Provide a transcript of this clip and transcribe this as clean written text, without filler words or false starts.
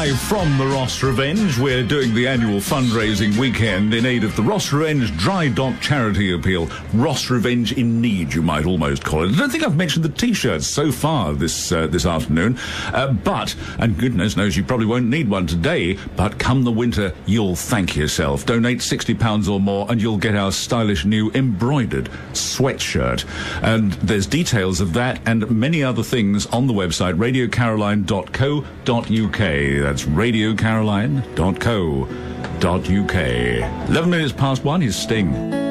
Live from the Ross Revenge, we're doing the annual fundraising weekend in aid of the Ross Revenge Dry Dock Charity Appeal. Ross Revenge in Need, you might almost call it. I don't think I've mentioned the T-shirts so far this afternoon, but, and goodness knows you probably won't need one today, but come the winter, you'll thank yourself. Donate £60 or more and you'll get our stylish new embroidered sweatshirt. And there's details of that and many other things on the website, radiocaroline.co.uk. That's radiocaroline.co.uk. 11 minutes past 1 is Sting.